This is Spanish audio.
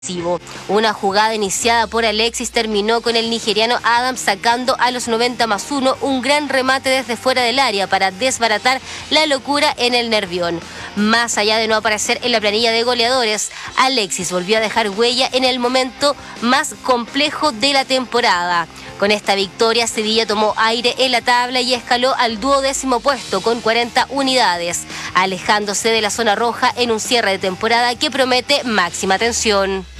Una jugada iniciada por Alexis terminó con el nigeriano Adam sacando a los 90+1 un gran remate desde fuera del área para desbaratar la locura en el Nervión. Más allá de no aparecer en la planilla de goleadores, Alexis volvió a dejar huella en el momento más complejo de la temporada. Con esta victoria, Sevilla tomó aire en la tabla y escaló al 12º puesto con 40 unidades, alejándose de la zona roja en un cierre de temporada que promete máxima tensión.